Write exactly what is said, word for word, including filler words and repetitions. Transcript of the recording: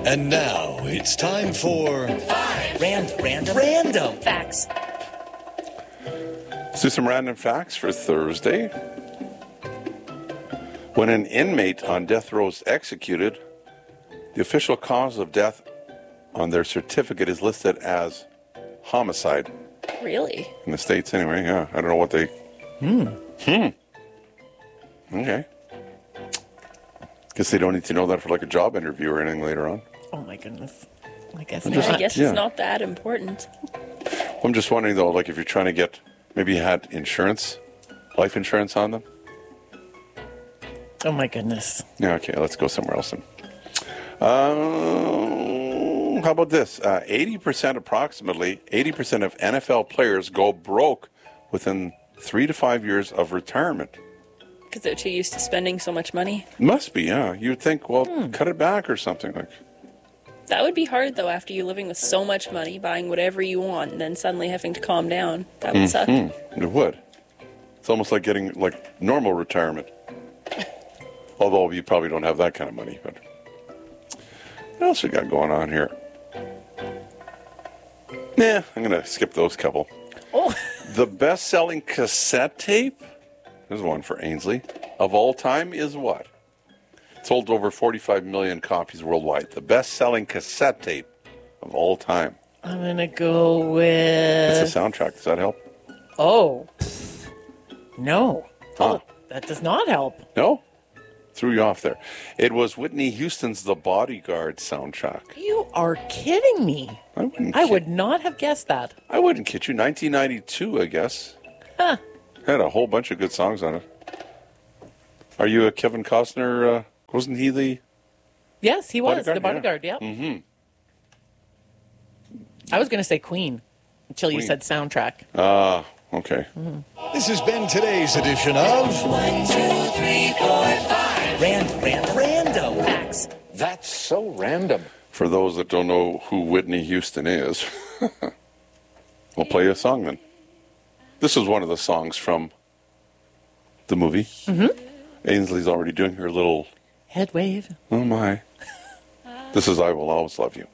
And now it's time for Five Rand, Random Random Facts. Let's do some random facts for Thursday. When an inmate on death row is executed, the official cause of death on their certificate is listed as homicide. Really? In the States, anyway. Yeah, I don't know what they... Hmm. Hmm. Okay. Guess they don't need to know that for like a job interview or anything later on. Oh my goodness. I guess Yeah, not. I guess Yeah. it's not that important. I'm just wondering, though, like if you're trying to get... Maybe you had insurance, life insurance on them? Oh my goodness. Yeah, okay, let's go somewhere else then. Uh, how about this? Uh, eighty percent, approximately, eighty percent of N F L players go broke within three to five years of retirement. Because they're too used to spending so much money. Must be, yeah. You'd think, well, Hmm. cut it back or something. Like. That would be hard, though, after you're living with so much money, buying whatever you want, and then suddenly having to calm down. That would suck. Hmm, it would. It's almost like getting, like, normal retirement. Although you probably don't have that kind of money. But what else we got going on here? Nah, I'm going to skip those couple. Oh, The best-selling cassette tape, there's one for Ainsley, of all time is what? Sold over forty-five million copies worldwide. The best-selling cassette tape of all time. I'm going to go It's with... a soundtrack. Does that help? Oh. No. Huh. That does not help. No? Threw you off there. It was Whitney Houston's The Bodyguard soundtrack. You are kidding me. I wouldn't I kid- would not have guessed that. I wouldn't kid you. nineteen ninety-two, I guess. Huh. Had a whole bunch of good songs on it. Are you a Kevin Costner? Uh, wasn't he the... Yes, he was. Bodyguard, the bodyguard, yeah. Mm-hmm. I was going to say Queen until you Queen. said soundtrack. Ah, okay. This has been today's edition of One, two, three, four, five Rand, Random Random Facts. That's so random. For those that don't know who Whitney Houston is, we'll play a song then. This is one of the songs from the movie. Mm-hmm. Ainsley's already doing her little, Head wave. oh my. This is I Will Always Love You.